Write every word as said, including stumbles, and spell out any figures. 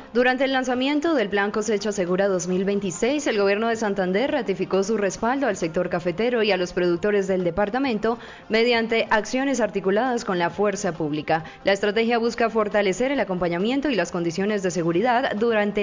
Durante el lanzamiento del Plan Cosecha Segura dos mil veintiséis, el gobierno de Santander ratificó su respaldo al sector cafetero y a los productores del departamento mediante acciones articuladas con la fuerza pública. La estrategia busca fortalecer el acompañamiento y las condiciones de seguridad durante